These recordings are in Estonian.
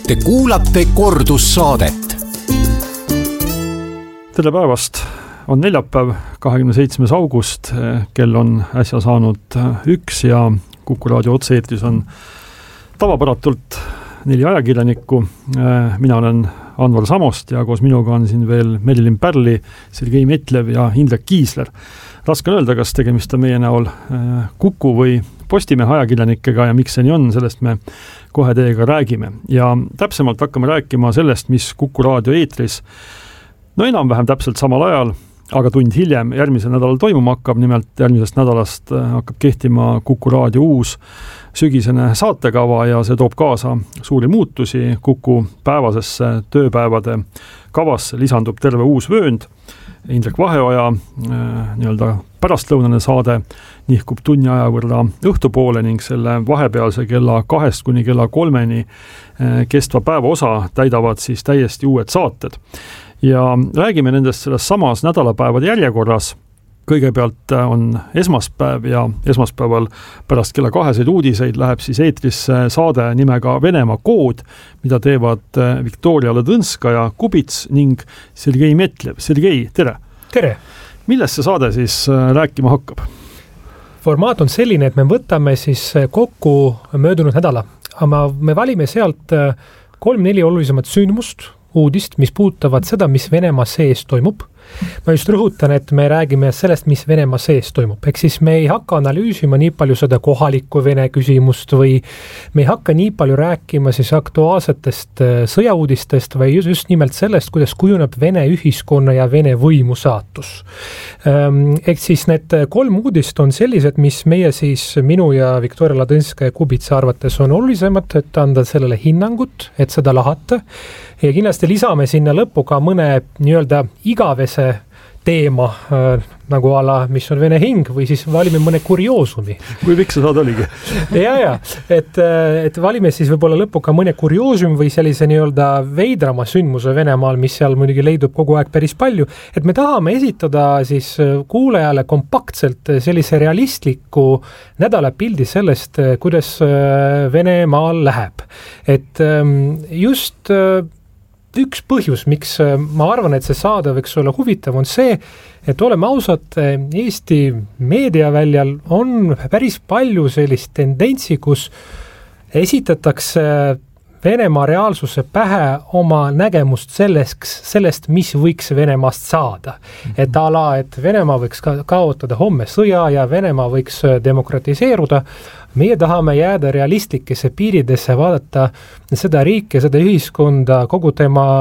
Te kuulate kordussaadet. Tere päevast! On neljapäev, 27. august, kell on äsja saanud 1 ja Kuku raadio otse-eetris on tavapäratult 4 ajakirjanikku. Mina olen Anvar Samost ja koos minuga on siin veel Merilin Pärli, Sergei Metlev ja Indrek Kiisler. Raske on öelda, kas tegemist on meie näol Kuku või Postimehe ajakirjanikega ja miks see nii on, sellest me kohe teiega räägime. Ja täpsemalt hakkame rääkima sellest, mis Kuku raadio eetris enam-vähem täpselt samal ajal, aga tund hiljem järgmisel nädalal toimuma hakkab. Nimelt järgmisest nädalast hakkab kehtima Kuku raadio uus sügisene saatekava ja see toob kaasa suuri muutusi. Kuku päevasesse tööpäevade kavasse lisandub terve uus vöönd. Indrek Vaheoja nii-öelda pärastlõunane saade nihkub tunni aja võrra õhtupoole ning selle vahepealse kella 2 kuni kella 3 kestva päeva osa täidavad siis täiesti uued saated. Ja räägime nendest selles samas nädalapäevade järjekorras. Kõigepealt on esmaspäev ja esmaspäeval pärast kella 2 uudiseid läheb siis eetrisse saade nimega Venemaa kood, mida teevad Viktoria Ladõnskaja, Kubits ning Sergei Metlev. Sergei, tere! Tere! Millest see saade siis rääkima hakkab? Formaat on selline, et me võtame siis kokku möödunud nädala. Me valime sealt 3-4 olulisemat sündmust, uudist, mis puudutavad seda, mis Venemaa sees toimub. Ma just rõhutan, et me räägime sellest, mis Venemaa sees toimub. Ehk siis me ei hakka analüüsima nii palju seda kohalikku Vene küsimust või me ei hakka nii palju rääkima siis aktuaalsetest sõjauudistest või just nimelt sellest, kuidas kujuneb Vene ühiskonna ja Vene võimu saatus. Ehk siis need 3 uudist on sellised, mis meie siis minu ja Viktoria Ladõnskaja Kubitsa arvates on olulisemad, et anda sellele hinnangut, et seda lahata. Ja kindlasti lisame sinna lõppu ka mõne nii-öelda igavese teema, nagu ala, mis on Vene hing, või siis valime mõne kurioosumi. Kui pikk see saade oligi? et valime siis võib-olla lõppu ka mõne kurioosum või sellise nii-öelda veidrama sündmuse Venemaal, mis seal muidugi leidub kogu aeg päris palju. Et me tahame esitada siis kuulajale kompaktselt sellise realistliku nädalapildi sellest, kuidas Venemaal läheb. Et just üks põhjus, miks ma arvan, et see saade võiks olla huvitav, on see, et oleme ausad, Eesti meediaväljal on päris palju sellist tendentsi, kus esitatakse Venemaa reaalsuse pähe oma nägemust sellest, mis võiks Venemaast saada. Et et Venemaa võiks kaotada homme sõja ja Venemaa võiks demokratiseeruda. Meie tahame jääda realistlikesse piiridesse, vaadata seda riiki, seda ühiskonda, kogu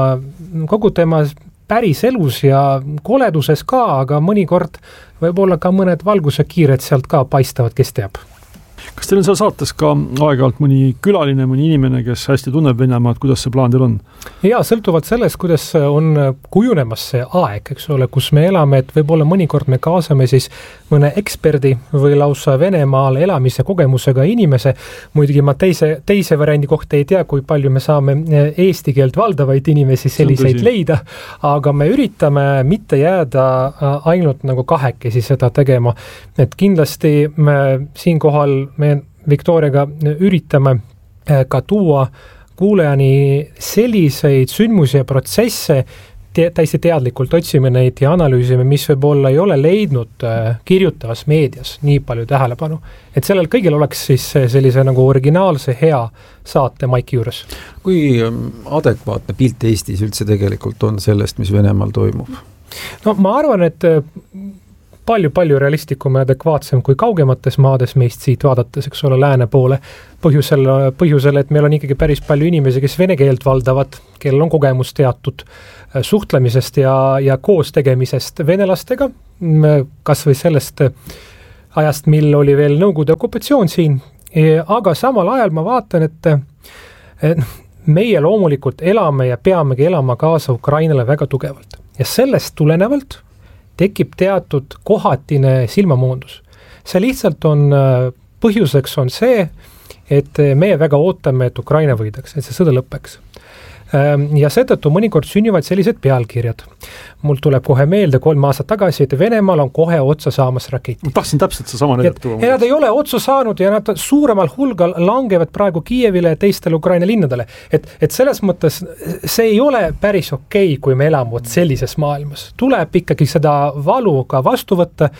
tema päris elus ja koleduses ka, aga mõnikord võib-olla ka mõned valgusekiired sealt ka paistavad, kes teab. Kas teil on seal saates ka aeg-ajalt mõni külaline, mõni inimene, kes hästi tunneb Venemaad, kuidas see plaan teil on? Jaa, sõltuvalt sellest, kuidas on kujunemas see aeg, eks ole, kus me elame, et võib-olla mõnikord me kaasame siis mõne eksperdi või lausa Venemaal elamise kogemusega inimese. Muidugi ma teise variandi kohta ei tea, kui palju me saame eesti keelt valdavaid inimesi selliseid leida, aga me üritame mitte jääda ainult nagu kahekesi seda tegema. Et kindlasti me siinkohal Viktoriaga üritame ka tuua kuulajani selliseid sündmusi ja protsesse, täiesti teadlikult otsime neid ja analüüsime, mis võib-olla ei ole leidnud kirjutavas meedias nii palju tähelepanu. Et sellel kõigil oleks siis sellise nagu originaalse hea saate maiki juures. Kui adekvaatne pilt Eestis üldse tegelikult on sellest, mis Venemaal toimub? No ma arvan, et palju realistlikum ja adekvaatsem kui kaugemates maades meist siit vaadates, eks ole, lääne poole. Põhjusel, et meil on ikkagi päris palju inimesi, kes vene keelt valdavad, kellel on kogemus teatud suhtlemisest ja koos tegemisest venelastega, kas või sellest ajast, mil oli veel Nõukogude okupatsioon siin, aga samal ajal ma vaatan, et meie loomulikult elame ja peamegi elama kaasa Ukrainale väga tugevalt. Ja sellest tulenevalt tekib teatud kohatine silmamoondus. See lihtsalt põhjuseks on see, et meie väga ootame, et Ukraina võidaks, et see sõda lõpeks. ja seetõttu mõnikord sünnivad sellised pealkirjad. Mul tuleb kohe meelde 3 aastat tagasi, et Venemaal on kohe otsa saamas raketid. Ma tahtsin täpselt see sama näidet tuua. Ja nad ei ole otsa saanud ja nad suuremal hulgal langevad praegu Kiievile ja teistele Ukraina linnadele. Et selles mõttes see ei ole päris okei, kui me elame sellises maailmas. Tuleb ikkagi seda valu ka vastu võtta.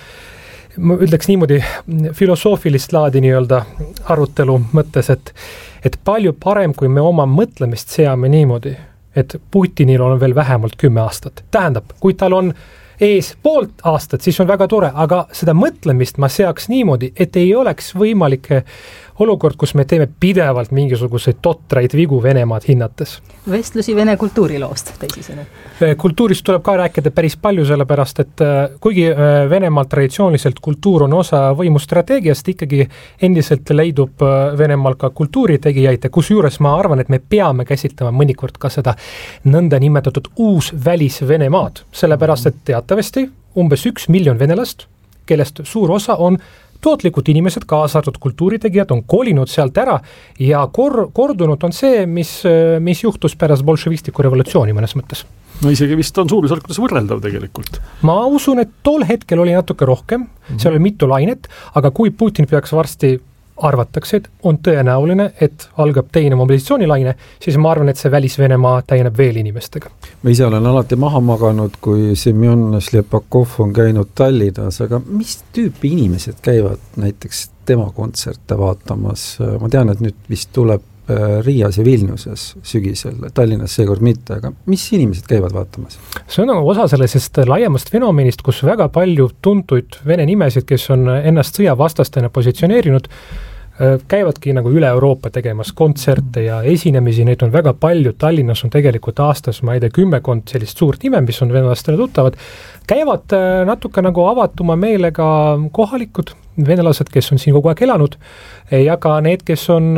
Ma ütleks niimoodi filosoofilist laadi nii-öelda arutelu mõttes, et palju parem, kui me oma mõtlemist seame niimoodi, et Putinil on veel vähemalt 10 aastat. Tähendab, kui tal on ees 1,5 aastat, siis on väga tore, aga seda mõtlemist ma seaks niimoodi, et ei oleks võimalik olukord, kus me teeme pidevalt mingisuguseid totraid vigu Venemaad hinnates. Vestlusi Vene kultuuriloost teisisena. Kultuurist tuleb ka rääkida päris palju, sellepärast, et kuigi Venemaal traditsiooniliselt kultuur on osa võimustrateegiast, ikkagi endiselt leidub Venemaal ka kultuuritegijaid, kus juures ma arvan, et me peame käsitlema mõnikord ka seda nõnda nimetatud uus välis-Venemaad, sellepärast, et teatavasti umbes 1 miljon venelast, kellest suur osa on tootlikud inimesed, kaasartud kultuuritegijad on kolinud sealt ära ja kordunud on see, mis juhtus pärast bolševistliku revolutsiooni mõnes mõttes. No isegi vist on suurusjärkudes võrreldav tegelikult. Ma usun, et tol hetkel oli natuke rohkem, seal oli mitu lainet, aga kui Putin peaks varsti arvatakse, et on tõenäoline, et algab teine mobilisatsioonilaine, siis ma arvan, et see välis-Venemaa täieneb veel inimestega. Ma ise olen alati maha maganud, kui Semjon Šlepakov on käinud Tallinnas, aga mis tüüpi inimesed käivad näiteks tema kontserte vaatamas? Ma tean, et nüüd vist tuleb Riias ja Vilniuses sügisel, Tallinnas seekord mitte, aga mis inimesed käivad vaatamas? See on osa sellisest laiemast fenomenist, kus väga palju tuntuid vene nimesid, kes on ennast sõjavastastena positsioneerinud, käivadki nagu üle Euroopa tegemas kontserte ja esinemisi, neid on väga palju, Tallinnas on tegelikult aastas, ma ei tea, 10 sellist suurt nime, mis on venelastele tuttavad, käivad natuke nagu avatuma meelega kohalikud venelased, kes on siin kogu aeg elanud, ja ka need, kes on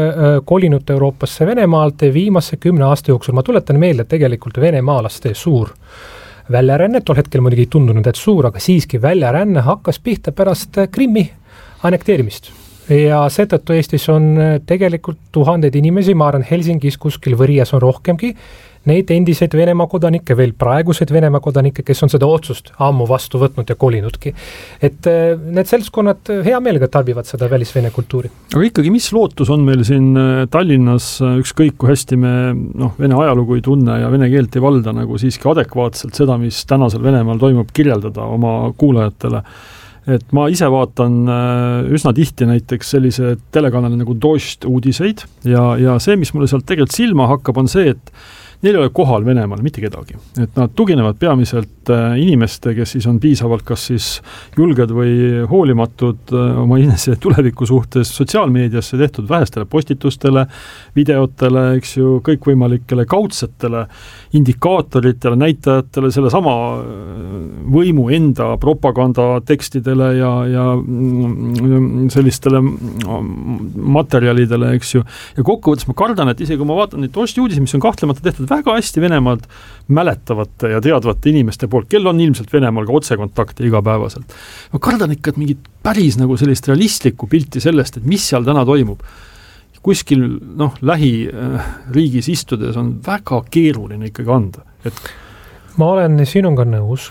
kolinud Euroopasse Venemaalt viimase 10 aasta jooksul. Ma tuletan meelde, tegelikult venemaalaste suur väljaränne, tol hetkel muidugi ei tundunud, et suur, aga siiski väljaränne hakkas pihta pärast Krimmi annekteerimist. Ja seetõttu Eestis on tegelikult tuhandeid inimesi, ma arvan Helsingis kuskil Võrias on rohkemgi, neid endiseid Venemaa kodanikke, veel praeguseid Venemaa kodanikke, kes on seda otsust ammu vastu võtnud ja kolinudki. Et need seltskonnad hea meelega tarbivad seda välis-Vene kultuuri. Aga ikkagi, mis lootus on meil siin Tallinnas, ükskõik kui hästi me vene ajalugu ei tunne ja vene keelt ei valda nagu siiski adekvaatselt seda, mis tänasel Venemaal toimub, kirjeldada oma kuulajatele? Et ma ise vaatan üsna tihti näiteks sellise telekanali nagu Dost uudiseid ja see, mis mulle sealt tegelikult silma hakkab, on see, et neil ei ole kohal Venemaal mitte kedagi. Et nad tuginevad peamiselt inimeste, kes siis on piisavalt kas siis julged või hoolimatud oma inese tuleviku suhtes sotsiaalmeediasse tehtud vähestele postitustele, videotele, eks ju, kõikvõimalikele kaudsetele indikaatoritele, näitajatele, selle sama võimu enda propagandatekstidele ja sellistele materjalidele, eks ju. Ja kokkuvõttes ma kardan, et isegi kui ma vaatan neid Dosti uudisi, mis on kahtlemata tehtud väga hästi Venemaalt mäletavate ja teadvate inimeste poolt, kel on ilmselt Venemaal ka otsekontakte igapäevaselt. Ma kardan ikka, et mingit päris nagu sellist realistlikku pilti sellest, et mis seal täna toimub. Kuskil lähiriigis istudes on väga keeruline ikkagi anda. Ma olen sinuga nõus.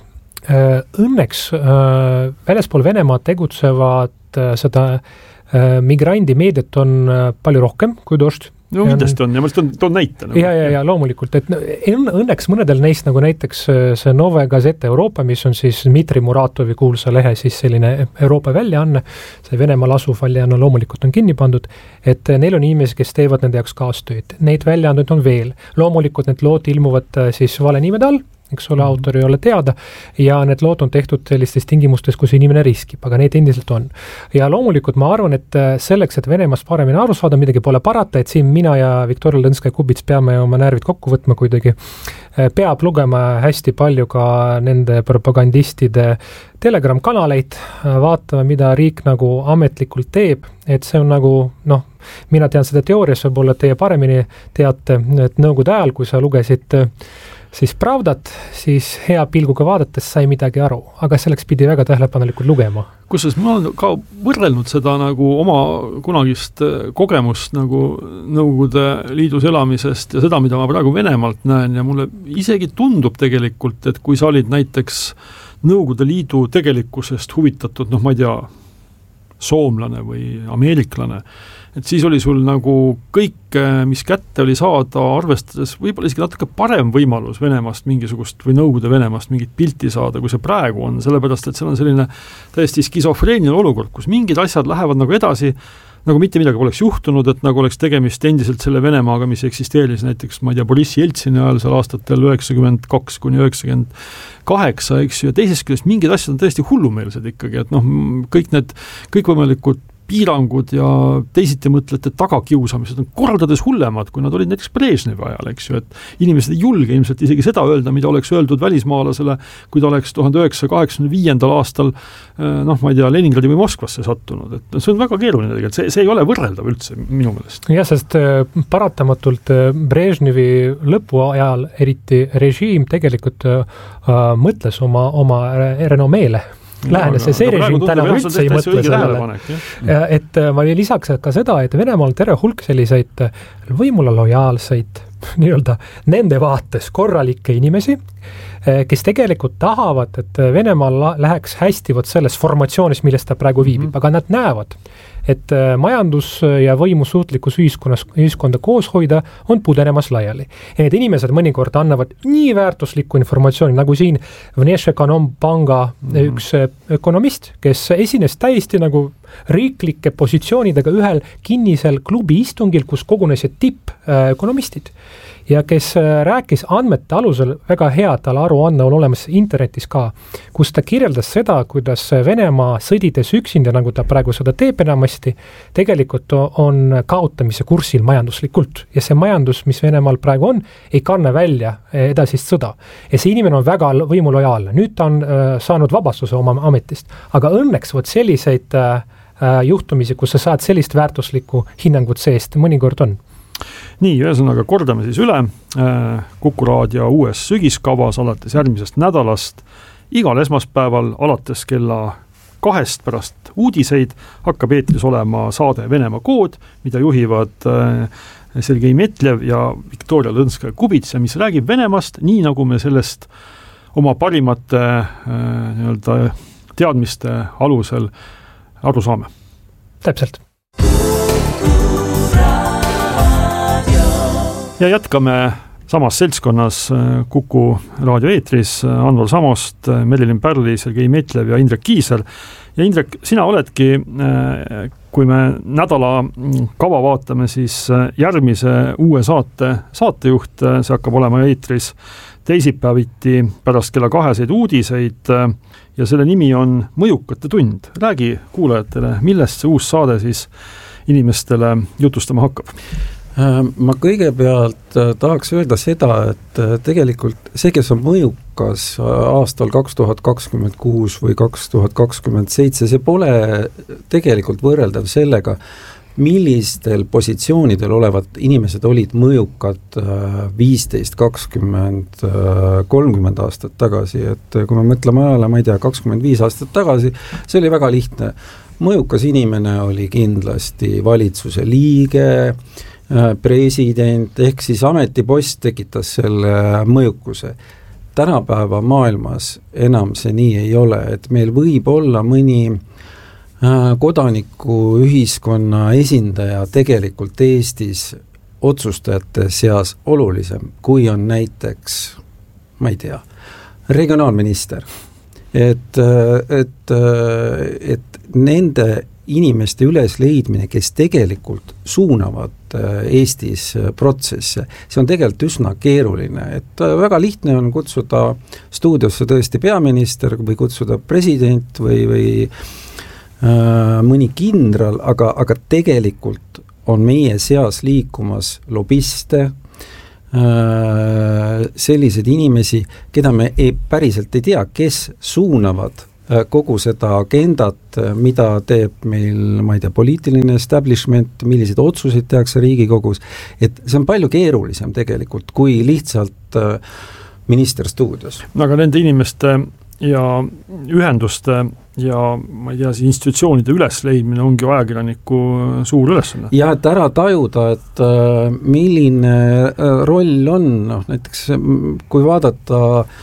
Õnneks väljaspool Venemaad tegutsevad seda migrandimeediat on palju rohkem kui Dost. No kindlasti on, ja ma toon näite. Ja loomulikult, et õnneks mõnedel neist, nagu näiteks see Nove Gazeta Euroopa, mis on siis Dmitri Muratovi kuulsa lehe, siis selline Euroopa väljaanne, see Venemaal asuv väljaanne loomulikult on kinni pandud, et neil on inimesi, kes teevad nende jaoks kaastööd. Neid väljaandeid on veel. Loomulikult need lood ilmuvad siis vale nimede all, eks ole, autor ei ole teada, ja need lood on tehtud sellistes tingimustes, kus inimene riskib, aga neid endiselt on. Ja loomulikult ma arvan, et selleks, et Venemaast paremini aru saada, midagi pole parata, et siin mina ja Viktoria Lõnska-Kubits peame oma närvid kokku võtma kuidagi, peab lugema hästi palju ka nende propagandistide Telegram-kanaleid, vaatama, mida riik nagu ametlikult teeb, et see on nagu, mina tean seda teoorias, võib-olla teie paremini teate, et nõukogude ajal, kui sa lugesid siis Pravdat, siis hea pilguga vaadates sai midagi aru, aga selleks pidi väga tähelepanelikult lugema. Kusjuures ma olen ka võrrelnud seda nagu oma kunagist kogemust nagu Nõukogude Liidus elamisest ja seda, mida ma praegu Venemaalt näen ja mulle isegi tundub tegelikult, et kui sa olid näiteks Nõukogude Liidu tegelikkusest huvitatud, ma ei tea, soomlane või ameeriklane, et siis oli sul nagu kõik, mis kätte oli saada, arvestades võib-olla isegi natuke parem võimalus Venemaast mingisugust või Nõukogude Venemaast mingit pilti saada, kui see praegu on, sellepärast, et seal on selline täiesti skisofreeniline olukord, kus mingid asjad lähevad nagu edasi, nagu mitte midagi poleks juhtunud, et nagu oleks tegemist endiselt selle Venemaaga, mis eksisteeris näiteks, ma ei tea, Boris Jeltsini ajal seal aastatel 92 kuni 98, eks ju, ja teisest küljest mingid asjad on tõesti hullumeelsed ikkagi, et kõik võimalikud piirangud ja teisiti mõtlete tagakiusamised on kordades hullemad, kui nad olid näiteks Brežnevi ajal, eks ju, et inimesed ei julge ilmselt isegi seda öelda, mida oleks öeldud välismaalasele, kui ta oleks 1985. aastal ma ei tea, Leningradi või Moskvasse sattunud, et see on väga keeruline tegelikult, see ei ole võrreldav üldse minu meelest. Jah, sest paratamatult Brežnevi lõpu ajal eriti režiim tegelikult mõtles oma renomeele. Lähenes see režiim täna üldse ei mõtle sellele. Et ma lisaks ka seda, et Venemaal on terve hulk selliseid võimule lojaalseid, nii-öelda nende vaates korralikke inimesi, kes tegelikult tahavad, et Venemaal läheks hästi selles formatsioonis, milles ta praegu viibib, aga nad näevad, et majandus ja võimusuutlikkus ühiskonda koos hoida on pudenemas laiali. Ja need inimesed mõnikord annavad nii väärtuslikku informatsiooni, nagu siin Vnesekonompanga üks ökonomist, kes esines täiesti nagu riiklike positsioonidega ühel kinnisel klubi istungil, kus kogunesid tippökonomistid ja kes rääkis andmete alusel, väga hea tal aruanne on olemas internetis ka, kus ta kirjeldas seda, kuidas Venemaa sõdides üksinda, nagu ta praegu seda teeb enamasti, tegelikult on kaotamise kursil majanduslikult. Ja see majandus, mis Venemaal praegu on, ei kanna välja edasist sõda. Ja see inimene on väga võimulojaalne. Nüüd ta on saanud vabastuse oma ametist. Aga õnneks selliseid juhtumisi, kus sa saad sellist väärtuslikku hinnangut seest, mõnikord on. Nii, ühesõnaga kordame siis üle Kuku Raadio uues sügiskavas alates järgmisest nädalast. Igal esmaspäeval alates kella 2 pärast uudiseid hakkab eetris olema saade Venemaa kood, mida juhivad Sergei Metlev ja Viktoria Lõnskaja-Kubits, mis räägib Venemaast, nii nagu me sellest oma parimate teadmiste alusel aru saame. Täpselt. Ja jätkame samas seltskonnas Kuku raadio eetris Anvar Samost, Merilin Pärli, Sergei Metlev ja Indrek Kiisel. Ja Indrek, sina oledki, kui me nädala kava vaatame, siis järgmise uue saatejuht, see hakkab olema eetris teisipäeviti pärast kella 2 uudiseid ja selle nimi on Mõjukate tund. Räägi kuulajatele, millest see uus saade siis inimestele jutustama hakkab? Ma kõigepealt tahaks öelda seda, et tegelikult see, kes on mõjukas aastal 2026 või 2027, see pole tegelikult võrreldav sellega, millistel positsioonidel olevad inimesed olid mõjukad 15, 20, 30 aastat tagasi. Et kui me mõtleme ajale, ma ei tea, 25 aastat tagasi, see oli väga lihtne. Mõjukas inimene oli kindlasti valitsuse liige, president, ehk siis ametipost tekitas selle mõjukuse. Tänapäeva maailmas enam see nii ei ole, et meil võib olla mõni kodaniku ühiskonna esindaja tegelikult Eestis otsustajate seas olulisem, kui on näiteks, ma ei tea, regionaalminister. Et nende inimeste ülesleidmine, kes tegelikult suunavad Eestis protsesse, see on tegelikult üsna keeruline, et väga lihtne on kutsuda stuudiosse tõesti peaminister või kutsuda president või mõni kindral, aga tegelikult on meie seas liikumas lobiste, sellised inimesi, keda me päriselt ei tea, kes suunavad kogu seda agendat, mida teeb meil, ma ei tea, poliitiline establishment, millised otsuseid tehakse Riigikogus, et see on palju keerulisem tegelikult, kui lihtsalt minister stuudios. Aga nende inimeste ja ühenduste ja ma ei tea, institutsioonide ülesleidmine ongi ajakirjaniku suur ülesanne. Ja et ära tajuda, et milline roll on, näiteks kui vaadata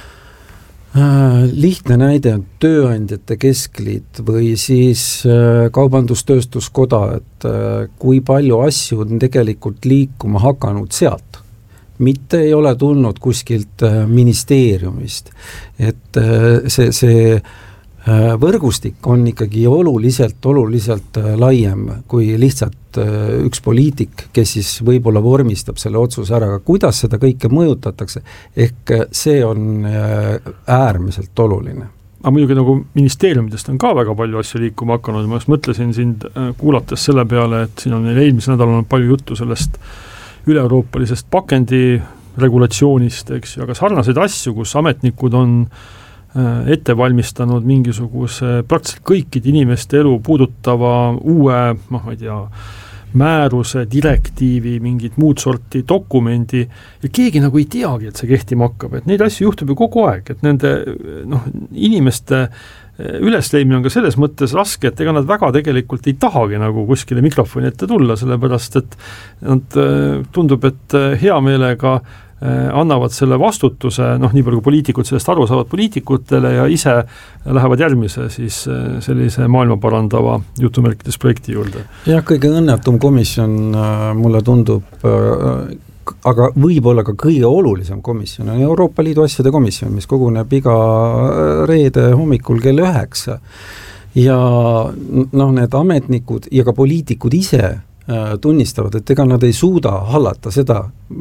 lihtne näide on tööandjate keskliit või siis kaubandustööstuskoda, et kui palju asju on tegelikult liikuma hakanud sealt. Mitte ei ole tulnud kuskilt ministeeriumist, et see võrgustik on ikkagi oluliselt laiem kui lihtsalt üks poliitik, kes siis võib-olla vormistab selle otsuse ära, aga kuidas seda kõike mõjutatakse, ehk see on äärmiselt oluline. Aga muidugi nagu ministeeriumidest on ka väga palju asju liikuma hakanud, ma just mõtlesin sind kuulates selle peale, et siin on eelmisel nädalal palju juttu sellest üle-euroopalisest pakendi regulatsioonist, eks ju, aga sarnaseid asju, kus ametnikud on ette valmistanud mingisuguse praktiliselt kõikide inimeste elu puudutava uue, ma ei tea, määruse, direktiivi, mingid muud sorti dokumendi ja keegi nagu ei teagi, et see kehtima hakkab, et neid asju juhtub ju kogu aeg, et nende inimeste ülesleimine on ka selles mõttes raske, et ega nad väga tegelikult ei tahagi nagu kuskile mikrofoni ette tulla, sellepärast et nad tundub, et hea meelega annavad selle vastutuse, nii palju kui poliitikud sellest aru saavad poliitikutele ja ise lähevad järgmise siis sellise maailma parandava jutumärkides projekti juurde. Jah, kõige õnnetum komisjon mulle tundub, aga võib-olla ka kõige olulisem komisjon on Euroopa Liidu asjade komisjon, mis koguneb iga reede hommikul kell 9 ja need ametnikud ja ka poliitikud ise tunnistavad, et ega nad ei suuda hallata seda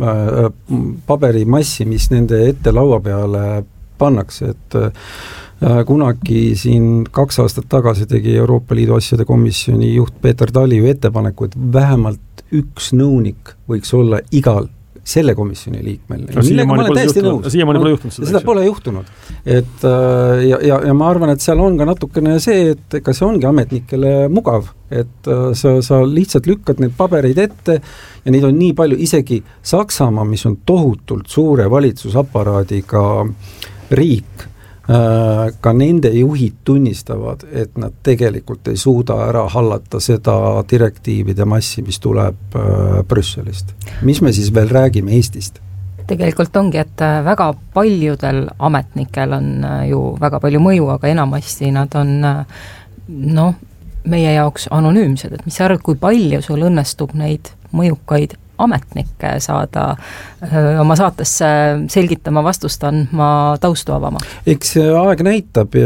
paberimassi, mis nende ette laua peale pannakse, et kunagi siin 2 aastat tagasi tegi Euroopa Liidu asjade komisjoni juht Peeter Tali ju ettepaneku, et vähemalt üks nõunik võiks olla igal selle komisjoni liikmel. Siiamaani pole juhtunud seda pole juhtunud. Et, ja ma arvan, et seal on ka natukene see, et ega see ongi ametnikele mugav, et sa lihtsalt lükkad need pabereid ette ja neid on nii palju, isegi Saksamaa, mis on tohutult suure valitsusaparaadiga riik, ka nende juhid tunnistavad, et nad tegelikult ei suuda ära hallata seda direktiivide massi, mis tuleb Brüsselist. Mis me siis veel räägime Eestist? Tegelikult ongi, et väga paljudel ametnikel on ju väga palju mõju, aga enamasti nad on meie jaoks anonüümsed, et mis sa arvad, kui palju sul õnnestub neid mõjukaid ametnikke saada oma saatesse selgitama, vastust andma, taustu avama? Eks aeg näitab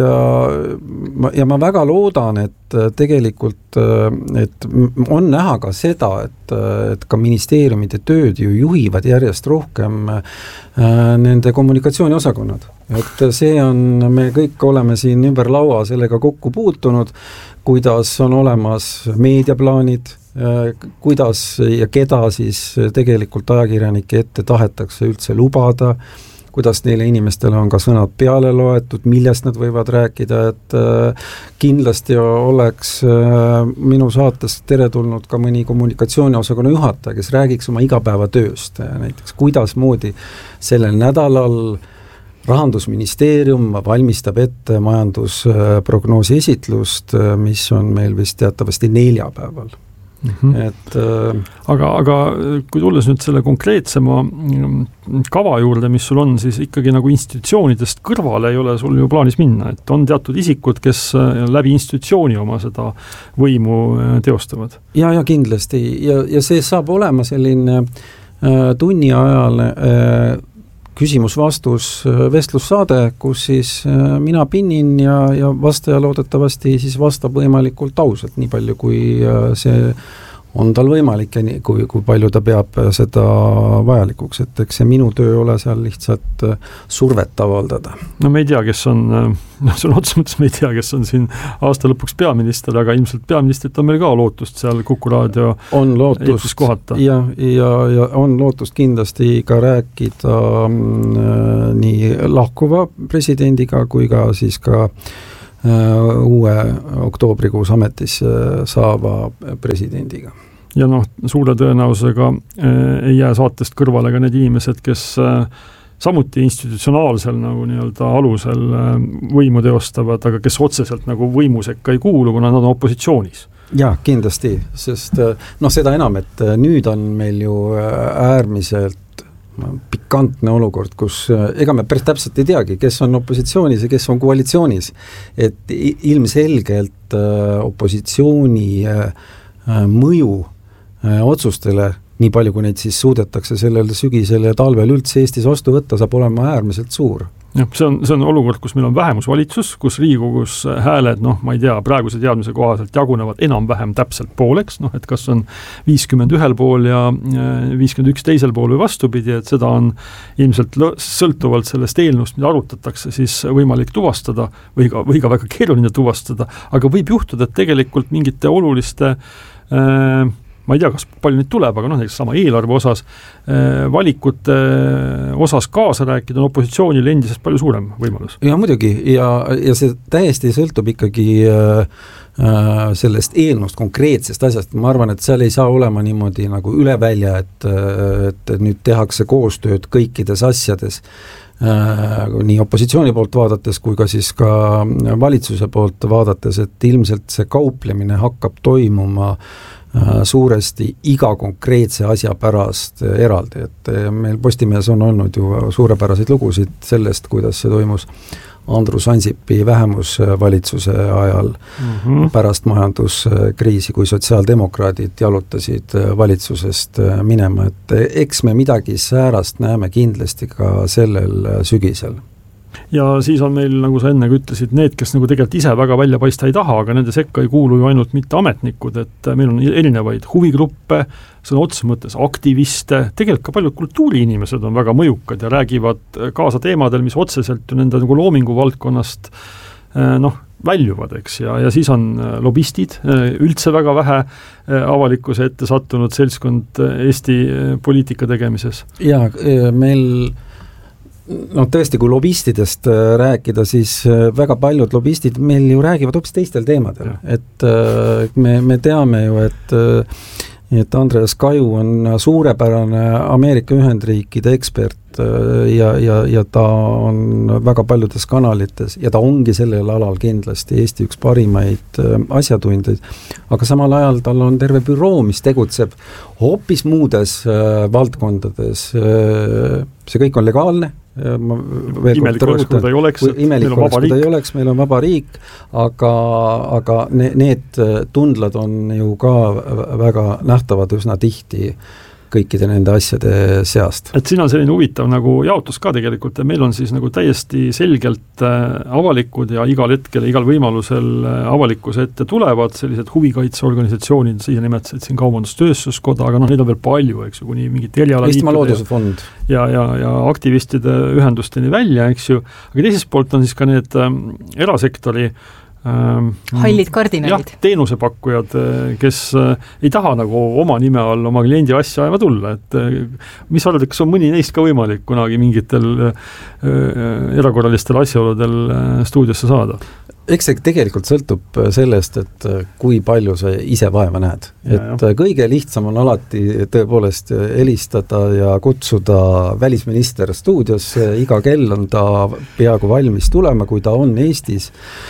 ja ma väga loodan, et tegelikult et on näha ka seda, et ka ministeeriumide tööd ju juhivad järjest rohkem nende kommunikatsiooniosakonnad. Et see on, me kõik oleme siin ümber laua sellega kokku puutunud, kuidas on olemas meediaplaanid, kuidas ja keda siis tegelikult ajakirjanike ette tahetakse üldse lubada, kuidas neile inimestele on ka sõnad peale loetud, millest nad võivad rääkida, et kindlasti oleks minu saates teretulnud ka mõni kommunikatsiooniosakonna juhataja, kes räägiks oma igapäevatööst, näiteks kuidas moodi sellel nädalal Rahandusministeerium valmistab ette majandusprognoosi esitlust, mis on meil vist teatavasti 4 päeval. Et, aga kui tulles nüüd selle konkreetsema kava juurde, mis sul on, siis ikkagi nagu institutsioonidest kõrvale ei ole sul ju plaanis minna, et on teatud isikud, kes läbi institutsiooni oma seda võimu teostavad. Ja kindlasti ja see saab olema selline tunni ajal küsimus-vastus vestlussaade, kus siis mina pinnin ja vastaja loodetavasti siis vastab võimalikult ausalt, nii palju kui see on tal võimalik ja kui palju ta peab seda vajalikuks, et eks see minu töö ole seal lihtsalt survet avaldada. No me ei tea, kes on, see on otsa mõttes, me ei tea, kes on siin aasta lõpuks peaminister, aga ilmselt peaministrit on meil ka lootust seal Kuku Raadio eetris kohata. Ja on lootust kindlasti ka rääkida nii lahkuva presidendiga kui ka siis ka uue oktoobrikuus ametisse saava presidendiga. Ja suure tõenäosusega ei jää saatest kõrvale ka need inimesed, kes samuti institutsionaalsel nagu nii-öelda alusel võimu teostavad, aga kes otseselt nagu võimusekka ei kuulu, kuna nad on opositsioonis. Jaa, kindlasti, sest seda enam, et nüüd on meil ju äärmiselt pikantne olukord, kus ega me päris täpselt ei teagi, kes on opositsioonis ja kes on koalitsioonis. Et ilmselgelt opositsiooni mõju otsustele, nii palju kui neid siis suudetakse sellel sügisel ja talvel üldse Eestis vastu võtta, saab olema äärmiselt suur. Jah, see on olukord, kus meil on vähemusvalitsus, kus Riigikogus hääled, ma ei tea, praeguse teadmise kohaselt jagunevad enam-vähem täpselt pooleks, et kas on 50 ühel pool ja 51 teisel pool või vastupidi, et seda on ilmselt sõltuvalt sellest eelnõust, mida arutatakse, siis võimalik tuvastada või ka väga keeruline tuvastada, aga võib juhtuda, et tegelikult mingite oluliste ma ei tea, kas palju neid tuleb, aga näiteks sama eelarve osas, valikute osas kaasa rääkida on opositsioonil endisest palju suurem võimalus. Ja muidugi, ja see täiesti sõltub ikkagi sellest eelnõust konkreetsest asjast. Ma arvan, et seal ei saa olema niimoodi nagu üle välja, et nüüd tehakse koostööd kõikides asjades, nii opositsiooni poolt vaadates kui ka siis ka valitsuse poolt vaadates, et ilmselt see kauplemine hakkab toimuma suuresti iga konkreetse asja pärast eraldi, et meil Postimehes on olnud ju suurepäraseid lugusid sellest, kuidas see toimus Andrus Ansipi vähemusvalitsuse ajal pärast majanduskriisi, kui sotsiaaldemokraadid jalutasid valitsusest minema, et eks me midagi säärast näeme kindlasti ka sellel sügisel. Ja siis on meil, nagu sa enne ütlesid, need, kes nagu tegelikult ise väga välja paista ei taha, aga nende sekka ei kuulu ju ainult mitte ametnikud, et meil on erinevaid huvigruppe, sõna otseses mõttes aktiviste, tegelikult ka paljud kultuuriinimesed on väga mõjukad ja räägivad kaasa teemadel, mis otseselt ju nende nagu loomingu valdkonnast väljuvad, eks, ja siis on lobistid, üldse väga vähe avalikkuse ette sattunud seltskond Eesti poliitika tegemises. Ja meil tõesti, kui lobistidest rääkida, siis väga paljud lobistid meil ju räägivad hoopis teistel teemadel. Et me teame ju, et Andreas Kaju on suurepärane Ameerika Ühendriikide ekspert ja ta on väga paljudes kanalites ja ta ongi sellel alal kindlasti Eesti üks parimaid asjatundjaid, aga samal ajal tal on terve büroo, mis tegutseb hoopis muudes valdkondades. See kõik on legaalne. Imelik oleks, kui ta ei oleks, meil on vaba riik, aga need tundlad on ju ka väga nähtavad üsna tihti kõikide nende asjade seast. Et siin on selline huvitav nagu jaotus ka tegelikult, ja meil on siis nagu täiesti selgelt avalikud ja igal hetkel, igal võimalusel avalikkuse ette tulevad sellised huvikaitseorganisatsioonid, siis nimetasid siin Kaubandus-Tööstuskoda, aga neid on veel palju, eks ju, kuni mingit Eestimaa Looduse Fond ja aktivistide ühendusteni välja, eks ju, aga teisest poolt on siis ka need erasektori hallid kardinalid. Teenusepakkujad, kes ei taha nagu oma nime all oma kliendi asja ajama tulla, et mis arvad, kas on mõni neist ka võimalik kunagi mingitel erakorralistel asjaoludel stuudiosse saada? Eks see tegelikult sõltub sellest, et kui palju sa ise vaeva näed. Et kõige lihtsam on alati tõepoolest helistada ja kutsuda välisminister stuudiosse, iga kell on ta peaaegu valmis tulema, kui ta on Eestis.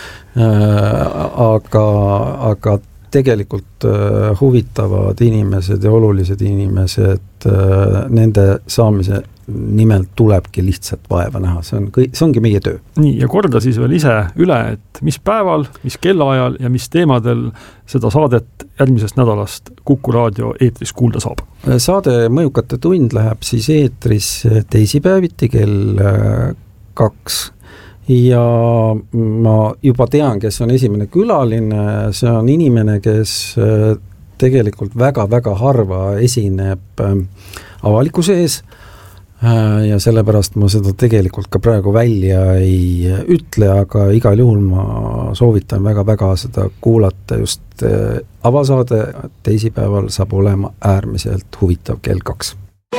Aga tegelikult huvitavad inimesed ja olulised inimesed, nende saamise nimel tulebki lihtsalt vaeva näha, see ongi meie töö. Nii, ja korda siis veel ise üle, et mis päeval, mis kellaajal ja mis teemadel seda saadet järgmisest nädalast Kuku Raadio eetris kuulda saab? Saade Mõjukate tund läheb siis eetris teisipäeviti kell 2. Ja ma juba tean, kes on esimene külaline, see on inimene, kes tegelikult väga-väga harva esineb avalikkuse ees ja sellepärast ma seda tegelikult ka praegu välja ei ütle, aga igal juhul ma soovitan väga-väga seda kuulata just avasaade teisipäeval saab olema äärmiselt huvitav kell 2.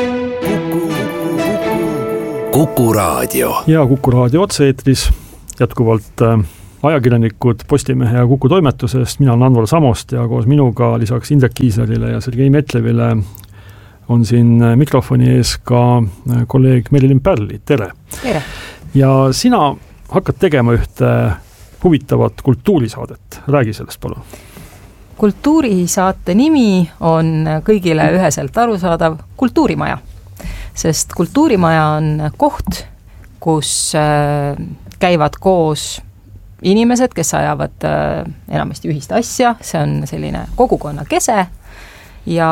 Kuku Raadio. Ja Kuku Raadio otse-eetris jätkuvalt ajakirjanikud Postimehe ja Kuku toimetusest, mina olen Anvar Samost ja koos minuga lisaks Indrek Kiislerile ja Sergei Metlevile on siin mikrofoni ees ka kolleeg Merilin Pärli, tere! Tere! Ja sina hakkad tegema ühte huvitavat kultuurisaadet, räägi sellest palun. Kultuurisaate nimi on kõigile üheselt arusaadav Kultuurimaja, sest Kultuurimaja on koht, kus käivad koos inimesed, kes ajavad enamasti ühist asja, see on selline kogukonna kese ja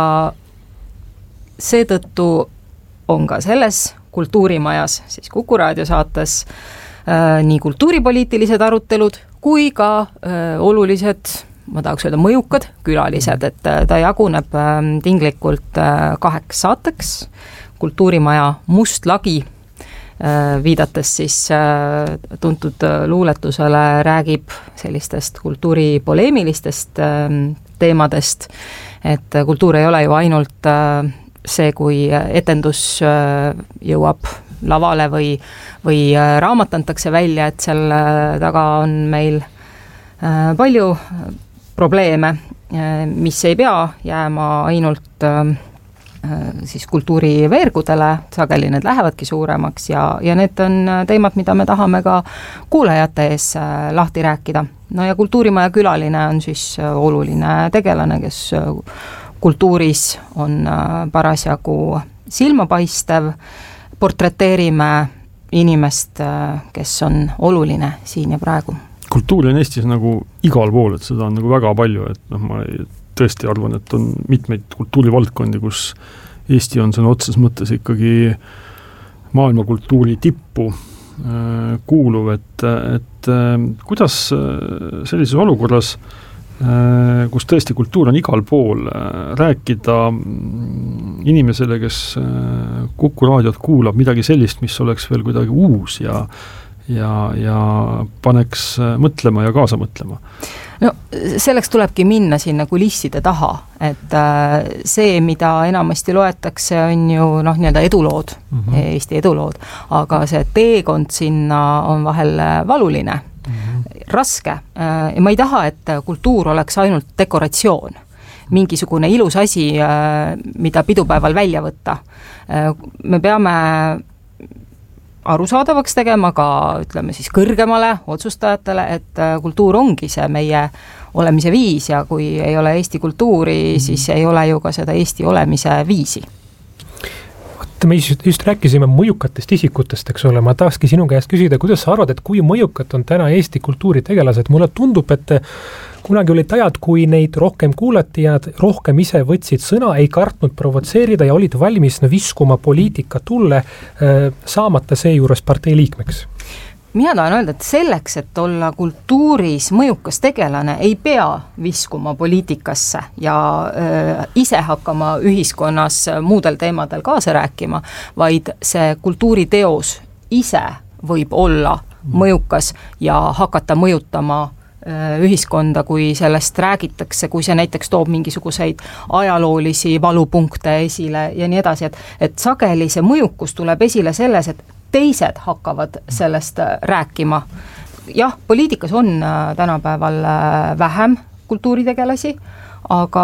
seetõttu on ka selles Kultuurimajas, siis Kuku Raadio saates nii kultuuripoliitilised arutelud kui ka olulised, ma tahaks öelda mõjukad külalised, et ta jaguneb tinglikult 2 saateks. Kultuurimaja Must lagi, viidates siis tuntud luuletusele, räägib sellistest kultuuripoleemilistest teemadest, et kultuur ei ole ju ainult see, kui etendus jõuab lavale või raamat antakse välja, et seal taga on meil palju probleeme, mis ei pea jääma ainult siis kultuuriveergudele, sageli need lähevadki suuremaks ja need on teemad, mida me tahame ka kuulajate ees lahti rääkida. No ja Kultuurimaja külaline on siis oluline tegelane, kes kultuuris on parasjagu silmapaistev, portreteerime inimest, kes on oluline siin ja praegu. Kultuuri on Eestis nagu igal pool, et seda on nagu väga palju, et ma tõesti arvan, et on mitmeid kultuurivaldkondi, kus Eesti on sõna otses mõttes ikkagi maailma kultuuri tippu kuuluv, et kuidas sellises olukorras, kus tõesti kultuur on igal pool, rääkida inimesele, kes Kuku Raadiot kuulab, midagi sellist, mis oleks veel kuidagi uus ja paneks mõtlema ja kaasa mõtlema. No selleks tulebki minna sinna kulisside taha, et see, mida enamasti loetakse, on ju nii-öelda edulood, Eesti edulood, aga see teekond sinna on vahel valuline, raske. Ja ma ei taha, et kultuur oleks ainult dekoratsioon, mingisugune ilus asi, mida pidupäeval välja võtta. Me peame arusaadavaks tegema ka, ütleme siis kõrgemale otsustajatele, et kultuur ongi see meie olemise viis ja kui ei ole Eesti kultuuri, siis ei ole ju ka seda Eesti olemise viisi. Me just rääkisime mõjukatest isikutest, eks ole, ma tahakski sinu käest küsida, kuidas sa arvad, et kui mõjukat on täna Eesti kultuuritegelased? Mulle tundub, et kunagi olid ajad, kui neid rohkem kuulati ja nad rohkem ise võtsid sõna, ei kartnud provotseerida ja olid valmis viskuma poliitika tulle, saamata seejuures partei liikmeks. Mina tahan öelda, et selleks, et olla kultuuris mõjukas tegelane, ei pea viskuma poliitikasse ja ise hakkama ühiskonnas muudel teemadel kaasa rääkima, vaid see kultuuriteos ise võib olla mõjukas ja hakata mõjutama ühiskonda, kui sellest räägitakse, kui see näiteks toob mingisuguseid ajaloolisi valupunkte esile ja nii edasi, et sageli see mõjukus tuleb esile selles, et teised hakkavad sellest rääkima. Jah, poliitikas on tänapäeval vähem kultuuritegelasi, aga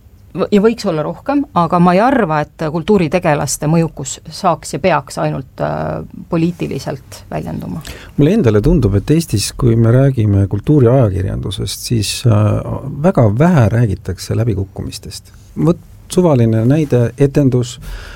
ja võiks olla rohkem, aga ma ei arva, et kultuuritegelaste mõjukus saaks ja peaks ainult poliitiliselt väljenduma. Mulle endale tundub, et Eestis, kui me räägime kultuuriajakirjandusest, siis väga vähe räägitakse läbikukkumistest. Võt suvaline näide, etendus,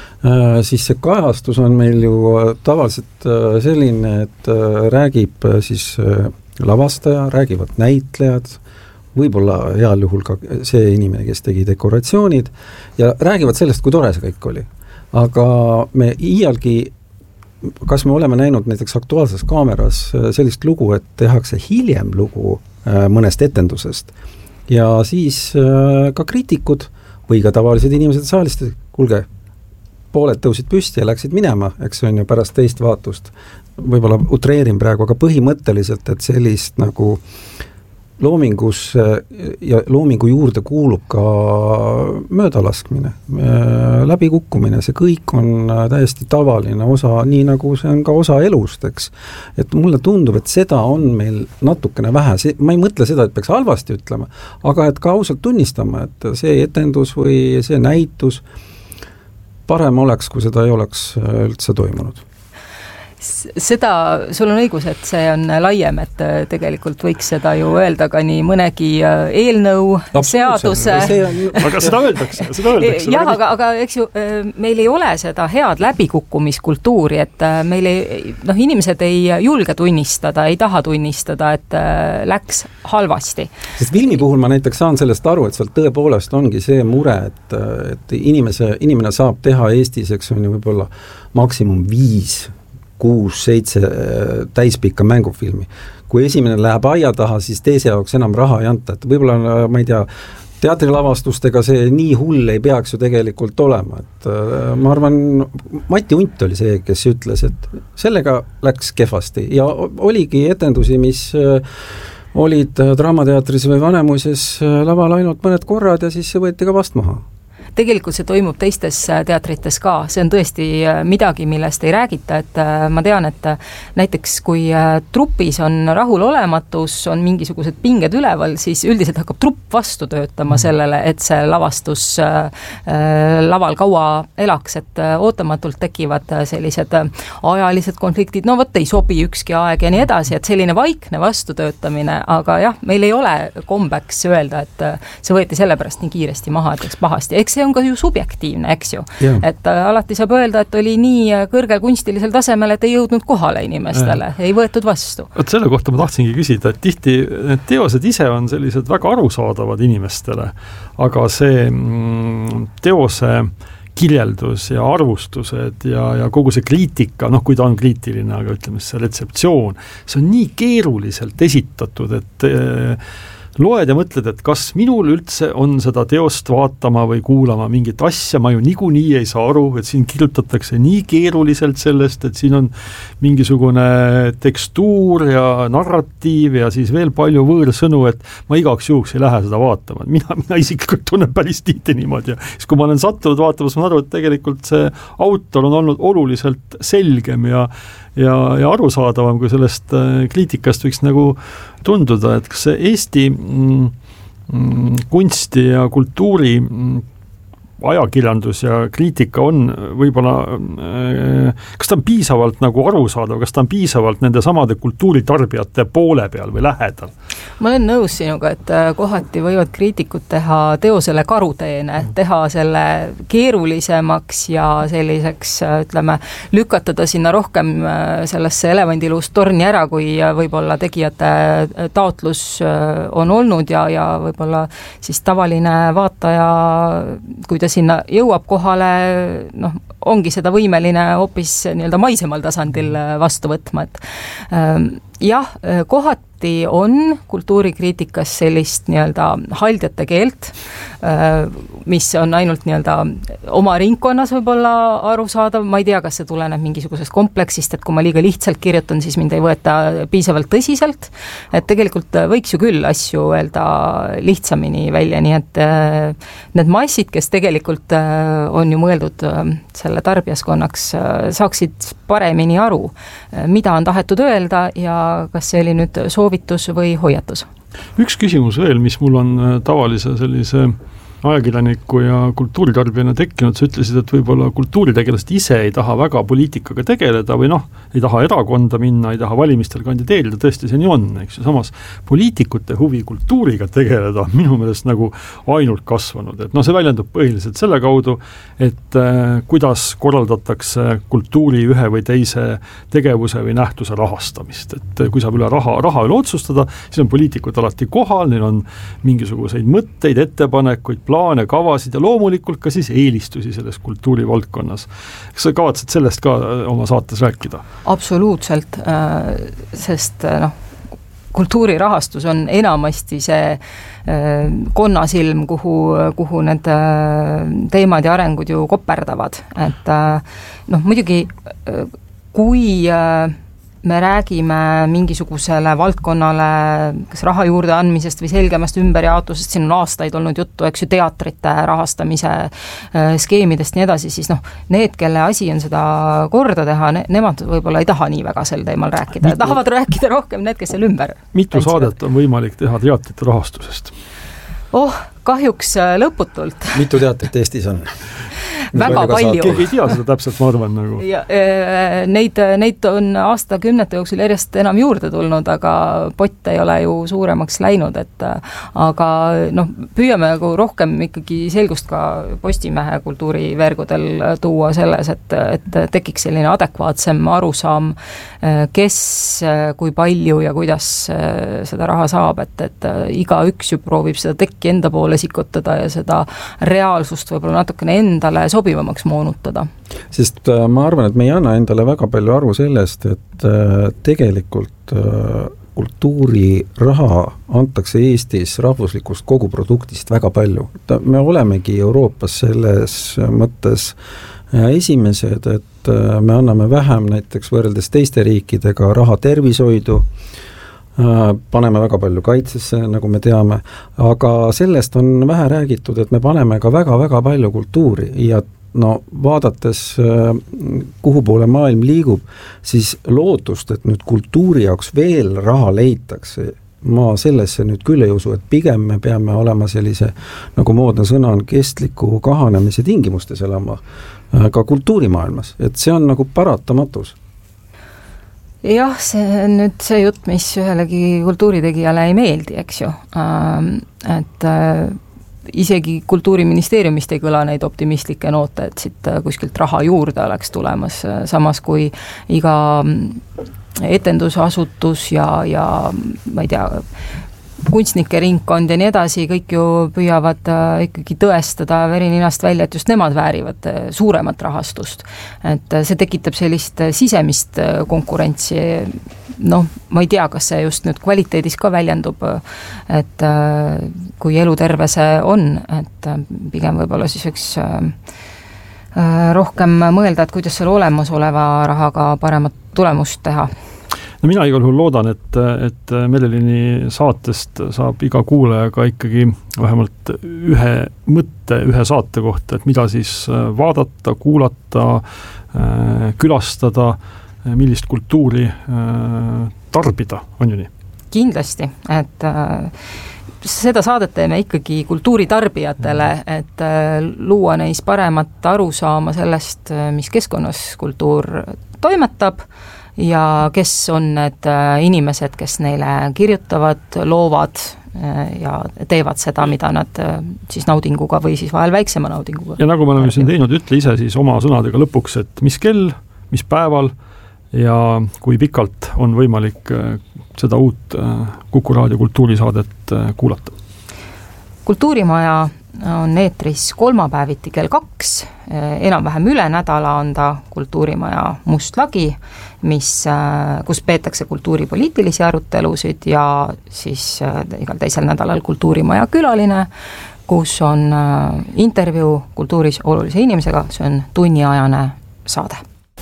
siis see kajastus on meil ju tavaliselt selline, et räägib siis lavastaja, räägivad näitlejad, võib-olla heal juhul ka see inimene, kes tegi dekoratsioonid ja räägivad sellest, kui tore see kõik oli. Aga me iialgi, kas me oleme näinud näiteks Aktuaalses Kaameras sellist lugu, et tehakse hiljem lugu mõnest etendusest ja siis ka kriitikud või ka tavalised inimesed saalist, kuulge, pooled tõusid püsti ja läksid minema, eks on ju pärast teist vaatust. Võib-olla utreerin praegu, aga põhimõtteliselt, et sellist nagu loomingus ja loomingu juurde kuulub ka möödalaskmine, läbikukkumine, see kõik on täiesti tavaline osa, nii nagu see on ka osa elust, eks. Et mulle tundub, et seda on meil natukene vähe, ma ei mõtle seda, et peaks halvasti ütlema, aga et ka ausalt tunnistama, et see etendus või see näitus parem oleks, kui seda ei oleks üldse toimunud. Seda, sul on õigus, et see on laiem, et tegelikult võiks seda ju öelda ka nii mõnegi eelnõu, seaduse. Aga seda öeldakse. Jah, aga eks ju, meil ei ole seda head läbikukkumiskultuuri, et meil inimesed ei julge tunnistada, ei taha tunnistada, et läks halvasti. Sest filmi puhul ma näiteks saan sellest aru, et seal tõepoolest ongi see mure, et inimene saab teha Eestis, eks on ju võib-olla maksimum 5-6-7 täispikka mängufilmi. Kui esimene läheb aia taha, siis teise jaoks enam raha ei anta, et võib-olla, ma ei tea, teatrilavastustega see nii hull ei peaks ju tegelikult olema, et ma arvan, Mati Unt oli see, kes ütles, et sellega läks kehvasti ja oligi etendusi, mis olid Draamateatris või Vanemuises laval ainult mõned korrad ja siis see võeti ka vast maha. Tegelikult see toimub teistes teatrites ka, see on tõesti midagi, millest ei räägita, et ma tean, et näiteks kui trupis on rahulolematus, on mingisugused pinged üleval, siis üldiselt hakkab trupp vastu töötama sellele, et see lavastus laval kaua elaks, et ootamatult tekivad sellised ajalised konfliktid, no võtta ei sobi ükski aeg ja nii edasi, et selline vaikne vastutöötamine, aga jah, meil ei ole kombeks öelda, et see võeti sellepärast nii kiiresti maha, et läks pahasti, eks see on ka ju subjektiivne, eks ju. Yeah. Et alati saab öelda, et oli nii kõrgel kunstilisel tasemel, et ei jõudnud kohale inimestele, ei võetud vastu. Et selle kohta ma tahtsingi küsida, et tihti need teosed ise on sellised väga arusaadavad inimestele, aga see teose kirjeldus ja arvustused ja kogu see kriitika, kui ta on kriitiline, aga ütleme see retseptsioon, see on nii keeruliselt esitatud, et loed ja mõtled, et kas minul üldse on seda teost vaatama või kuulama mingit asja, ma ju niikuinii ei saa aru, et siin kirjutatakse nii keeruliselt sellest, et siin on mingisugune tekstuur ja narratiiv ja siis veel palju võõrsõnu, et ma igaks juhuks ei lähe seda vaatama. Mina isiklikult tunnen päris tihti niimoodi ja siis kui ma olen sattunud vaatama, siis ma aru, et tegelikult see autor on olnud oluliselt selgem ja arusaadavam, kui sellest kriitikast võiks nagu tunduda, et kas see Eesti kunsti ja kultuuri ajakirjandus ja kriitika on võib-olla, kas ta on piisavalt nagu arusaadav, kas ta on piisavalt nende samade kultuuritarbijate poole peal või lähedal? Ma olen nõus sinuga, et kohati võivad kriitikud teha teosele karuteene, teha selle keerulisemaks ja selliseks, ütleme, lükatada sinna rohkem sellesse elevandiluust torni ära, kui võib-olla tegijate taotlus on olnud ja võib-olla siis tavaline vaataja, kui ta sinna jõuab kohale, ongi seda võimeline hoopis nii-öelda maisemal tasandil vastu võtma, et jah, kohati on kultuurikriitikas sellist nii-öelda haldjate keelt, mis on ainult nii-öelda oma ringkonnas võib-olla arusaadav, ma ei tea, kas see tuleneb mingisugusest kompleksist, et kui ma liiga lihtsalt kirjutan, siis mind ei võeta piisavalt tõsiselt, et tegelikult võiks ju küll asju öelda lihtsamini välja, nii et need massid, kes tegelikult on ju mõeldud selle tarbijaskonnaks, saaksid paremini aru, mida on tahetud öelda ja kas see oli nüüd soovitus või hoiatus? Üks küsimus veel, mis mul on tavalise sellise ajakirjaniku ja kultuuritarbijana tekkinud, sa ütlesid, et võib-olla kultuuritegelast ise ei taha väga poliitikaga tegeleda või ei taha erakonda minna, ei taha valimistel kandideerida, tõesti see nii on, eks ju, samas poliitikute huvi kultuuriga tegeleda on minu meelest nagu ainult kasvanud, et see väljendub põhiliselt selle kaudu, et kuidas korraldatakse kultuuri ühe või teise tegevuse või nähtuse rahastamist, et kui saab üle raha üle otsustada, siis on poliitikud alati kohal, neil on mingisuguseid mõtteid, ettepanekuid, plaane, kavasid ja loomulikult ka siis eelistusi selles kultuurivaldkonnas. Kas sa kavatsed sellest ka oma saates rääkida? Absoluutselt, sest kultuurirahastus on enamasti see konnasilm, kuhu need teemad ja arengud ju koperdavad. Et muidugi, kui me räägime mingisugusele valdkonnale kas raha juurde andmisest või selgemast ümberjaotusest, siin on aastaid olnud juttu, eks ju, teatrite rahastamise skeemidest nii edasi, siis need, kelle asi on seda korda teha, nemad võib-olla ei taha nii väga sel teemal rääkida. Tahavad rääkida rohkem need, kes seal ümber. Mitu saadet on võimalik teha teatrite rahastusest? Kahjuks lõputult. Mitu teatrit Eestis on? väga palju. Keegi ei tea seda täpselt, ma arvan nagu. Ja, neid on aastakümnete jooksul järjest enam juurde tulnud, aga pott ei ole ju suuremaks läinud, et aga püüame nagu rohkem ikkagi selgust ka Postimehe kultuurivergudel tuua selles, et tekiks selline adekvaatsem arusaam, kes, kui palju ja kuidas seda raha saab, et igaüks ju proovib seda tekki enda poole sikutada ja seda reaalsust võib-olla natukene endale sobivamaks moonutada. Sest ma arvan, et me ei anna endale väga palju aru sellest, et tegelikult kultuuriraha antakse Eestis rahvuslikust koguproduktist väga palju. Me olemegi Euroopas selles mõttes esimesed, et me anname vähem näiteks võrreldes teiste riikidega raha tervishoidu, paneme väga palju kaitsesse, nagu me teame, aga sellest on vähe räägitud, et me paneme ka väga-väga palju kultuuri ja vaadates, kuhu poole maailm liigub, siis lootust, et nüüd kultuuri jaoks veel raha leitakse, ma sellesse nüüd küll ei usu, et pigem me peame olema sellise, nagu moodne sõna on, kestliku kahanemise tingimustes elama ka kultuurimaailmas, et see on nagu paratamatus. Jah, see nüüd see jutt, mis ühelegi kultuuritegijale ei meeldi, eks ju, et isegi Kultuuriministeeriumist ei kõla neid optimistlikke noote, et siit kuskilt raha juurde oleks tulemas, samas kui iga etendusasutus ja ma ei tea, kunstnike ringkond ja nii edasi, kõik ju püüavad ikkagi tõestada verininast välja, et just nemad väärivad suuremat rahastust. Et see tekitab sellist sisemist konkurentsi, ma ei tea, kas see just nüüd kvaliteedis ka väljendub, et kui eluterve see on, et pigem võib-olla siis võiks rohkem mõelda, et kuidas selle olemasoleva rahaga paremat tulemust teha. Mina igal juhul loodan, et Merelini saatest saab iga kuulajaga ikkagi vähemalt ühe mõtte, ühe saate kohta, et mida siis vaadata, kuulata, külastada, millist kultuuri tarbida, on ju nii? Kindlasti, et seda saadet teeme ikkagi kultuuritarbijatele, et luua neis paremat arusaama sellest, mis keskkonnas kultuur toimetab ja kes on need inimesed, kes neile kirjutavad, loovad ja teevad seda, mida nad siis naudinguga või siis vahel väiksema naudinguga. Ja nagu me oleme siin teinud, ütle ise siis oma sõnadega lõpuks, et mis kell, mis päeval ja kui pikalt on võimalik seda uut Kuku Raadio kultuurisaadet kuulata. Kultuurimaja on eetris kolmapäeviti kell 2, enam-vähem üle nädala on ta Kultuurimaja Must lagi, kus peetakse kultuuripoliitilisi arutelusid ja siis igal teisel nädalal Kultuurimaja külaline, kus on intervjuu kultuuris olulise inimesega, see on tunniajane saade.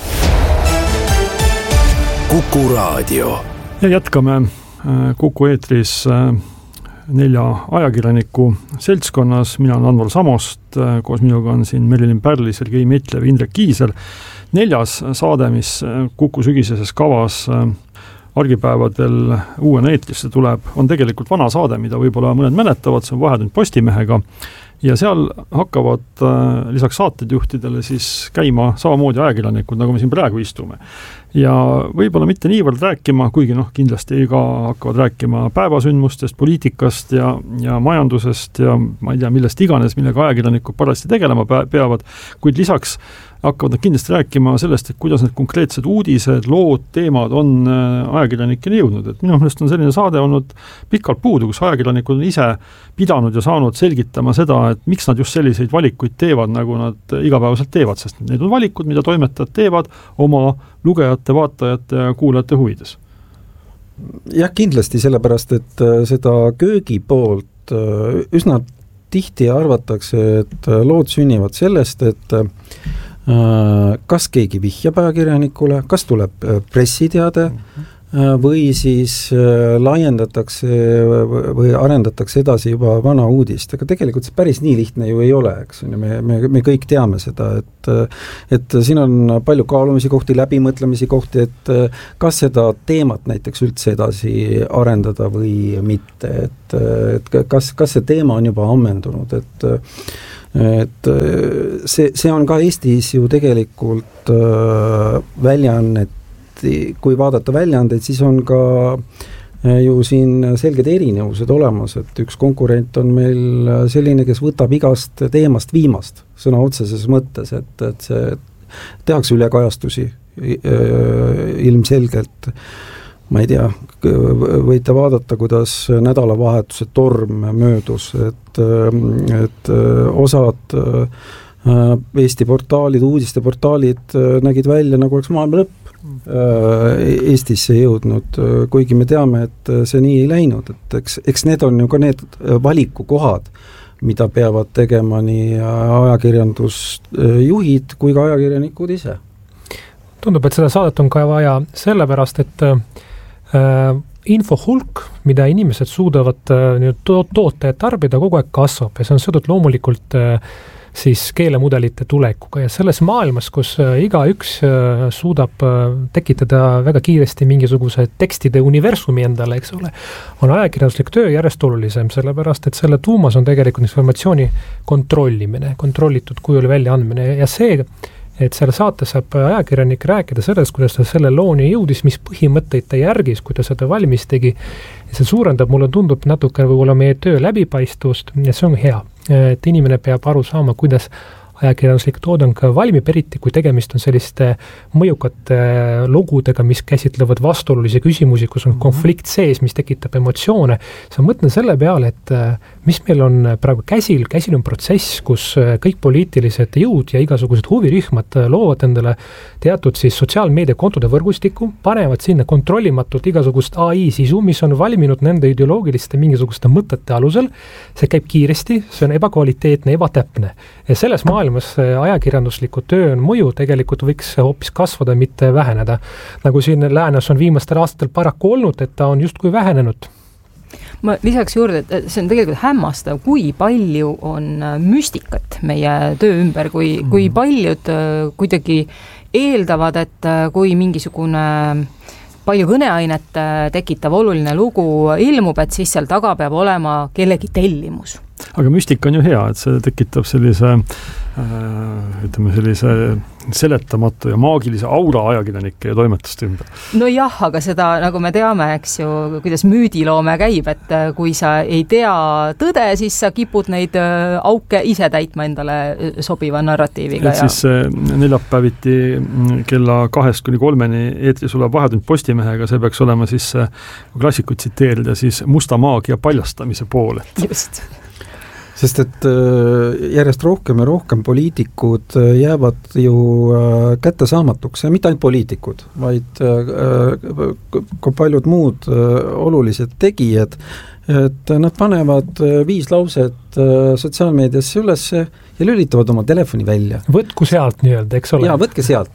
Kuku Raadio. Ja jätkame Kuku eetris 4 ajakirjaniku seltskonnas, mina olen Anvar Samost, koos minuga on siin Merilin Pärli, Sergei Metlev, Indrek Kiisel. 4. saade, mis Kuku sügiseses kavas argipäevadel uuena eetrisse tuleb, on tegelikult vana saade, mida võib-olla mõned mäletavad, see on Vahetund Postimehega ja seal hakkavad lisaks saatejuhtidele siis käima samamoodi ajakirjanikud, nagu me siin praegu istume. Ja võib-olla mitte niivõrd rääkima, kuigi kindlasti ka hakkavad rääkima päevasündmustest, poliitikast ja majandusest ja ma ei tea, millest iganes, millega ajakirjanikud parasti tegelema peavad, kuid lisaks hakkavad nad kindlasti rääkima sellest, et kuidas need konkreetsed uudised, lood, teemad on ajakirjanikeni jõudnud. Et minu meelest on selline saade olnud pikalt puudu, kus ajakirjanikud on ise pidanud ja saanud selgitama seda, et miks nad just selliseid valikuid teevad, nagu nad igapäevaselt teevad, sest need on valikud, mida toimetajad teevad oma lugejate, vaatajate ja kuulajate huvides. Jah, kindlasti sellepärast, et seda köögi poolt üsna tihti arvatakse, et lood sünnivad sellest, et kas keegi vihjab ajakirjanikule, kas tuleb pressiteade või siis laiendatakse või arendatakse edasi juba vana uudist, aga tegelikult see päris nii lihtne ju ei ole, eks me kõik teame seda, et siin on palju kaalumisi kohti, läbimõtlemisi kohti, et kas seda teemat näiteks üldse edasi arendada või mitte, et kas see teema on juba ammendunud, et see on ka Eestis ju tegelikult väljaannet, kui vaadata väljaandeid, siis on ka ju siin selged erinevused olemas, et üks konkurent on meil selline, kes võtab igast teemast viimast, sõna otseses mõttes, et see tehakse ülekajastusi ilmselgelt. Ma ei tea, võite vaadata, kuidas nädalavahetuse torm möödus, et osad Eesti portaalid, uudisteportaalid nägid välja, nagu oleks maailma lõpp Eestisse jõudnud, kuigi me teame, et see nii ei läinud, et eks need on ju ka need valikukohad, mida peavad tegema nii ajakirjandusjuhid kui ka ajakirjanikud ise. Tundub, et seda saadet on ka vaja sellepärast, et info hulk, mida inimesed suudavad toota ja tarbida, kogu aeg kasvab ja see on seotud loomulikult siis keelemudelite tulekuga ja selles maailmas, kus igaüks suudab tekitada väga kiiresti mingisuguse tekstide universumi endale, eks ole, on ajakirjanduslik töö järjest olulisem, sellepärast et selle tuumas on tegelikult informatsiooni kontrollimine, kontrollitud kujul väljaandmine ja see, et selle saate saab ajakirjanik rääkida sellest, kuidas ta selle looni jõudis, mis põhimõtteid ta järgis, kui ta seda valmis tegi. Ja see suurendab, mulle tundub natuke võib-olla meie töö läbipaistvust ja see on hea, et inimene peab aru saama, kuidas ajakirjanduslik toodang valmib, eriti kui tegemist on selliste mõjukate lugudega, mis käsitlevad vastuolulisi küsimusi, kus on konflikt sees, mis tekitab emotsioone. Sa mõtlen selle peale, et mis meil on praegu käsil on protsess, kus kõik poliitilised jõud ja igasugused huvirühmad loovad endale teatud siis sotsiaalmeediakontode võrgustiku, panevad sinna kontrollimatult igasugust AI sisu, mis on valminud nende ideoloogiliste mingisuguste mõtete alusel. See käib kiiresti, see on ebakvaliteetne, ebatäpne. Ja selles maailmas ajakirjandusliku töö mõju tegelikult võiks hoopis kasvada, mitte väheneda. Nagu siin läänes on viimastel aastatel paraku olnud, et ta on justkui vähenenud. Ma lisaks juurde, et see on tegelikult hämmastav, kui palju on müstikat meie töö ümber, kui paljud kuidagi eeldavad, et kui mingisugune palju kõneainet tekitav oluline lugu ilmub, et siis seal taga peab olema kellegi tellimus. Aga müstika on ju hea, et see tekitab sellise seletamatu ja maagilise aura ajakirjanike ja toimetuste ümber. No jah, aga seda, nagu me teame, eks ju, kuidas müüdiloome käib, et kui sa ei tea tõde, siis sa kipud neid auke ise täitma endale sobiva narratiiviga. Et siis neljapäeviti kella 2-3 eetris olev Vahetund Postimehega, see peaks olema siis klassikut tsiteerida siis musta maagia paljastamise pool. Just. Sest et järjest rohkem ja rohkem poliitikud jäävad ju kättesaamatuks ja mitte ainult poliitikud, vaid ka paljud muud olulised tegijad, et nad panevad 5 lauset sotsiaalmeediasse ülesse ja lülitavad oma telefoni välja. Võtku sealt nii-öelda, eks ole? Jaa, võtke sealt.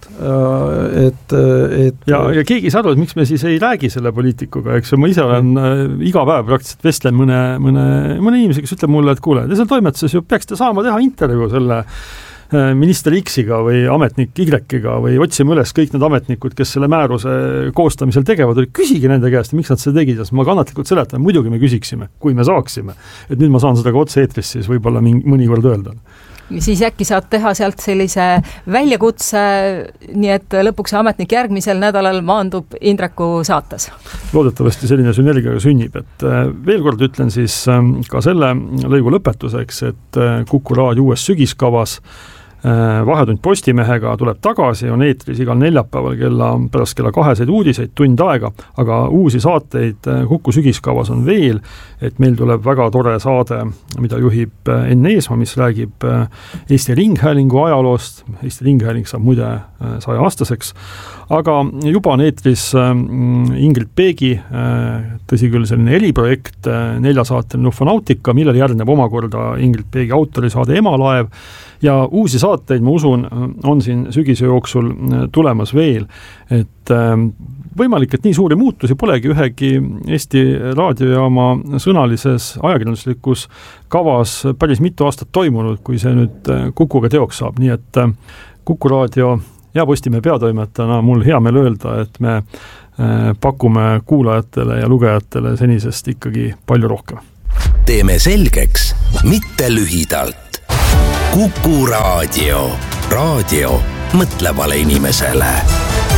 Ja keegi saab, et miks me siis ei räägi selle poliitikuga, eks ma ise olen iga päev praktiliselt vestlen mõne inimese, kes ütleb mulle, et kuule, te seal toimetuses ju peaksite saama teha intervjuu selle minister X-iga või ametnik Y-ga või otsime üles kõik need ametnikud, kes selle määruse koostamisel tegevad, küsige nende käest, miks nad seda tegid, ma kannatlikult seletan, muidugi me küsiksime, kui me saaksime. Et nüüd ma saan seda ka otse eetris siis võib-olla mõnikord öelda. Siis äkki saad teha sealt sellise väljakutse, nii et lõpuks ametnik järgmisel nädalal maandub Indreku saates. Loodetavasti selline sünergiaga sünnib, et veel kord ütlen siis ka selle lõigu lõpetuseks, et Kuku Raadio uues sügiskavas Vahetund Postimehega tuleb tagasi, on eetris igal neljapäeval pärast kella 2 uudiseid, tund aega, aga uusi saateid Kuku sügiskavas on veel, et meil tuleb väga tore saade, mida juhib Enn Eesmaa, mis räägib Eesti Ringhäälingu ajaloost. Eesti Ringhääling saab muide 100-aastaseks, aga juba on eetris Ingrid Peegi, tõsi küll selline eriprojekt, 4-saateline Ufonautika, millele järgneb omakorda Ingrid Peegi autorisaade Emalaev ja uusi saateid, ma usun, on siin sügise jooksul tulemas veel, et võimalik, et nii suuri muutusi polegi ühegi Eesti raadiojaama sõnalises ajakirjanduslikus kavas päris mitu aastat toimunud, kui see nüüd Kukuga teoks saab, nii et Kuku Raadio ja Postimehe peatoimetajana mul hea meel öelda, et me pakume kuulajatele ja lugejatele senisest ikkagi palju rohkem. Teeme selgeks, mitte lühidalt. Kuku Raadio. Raadio mõtlevale inimesele.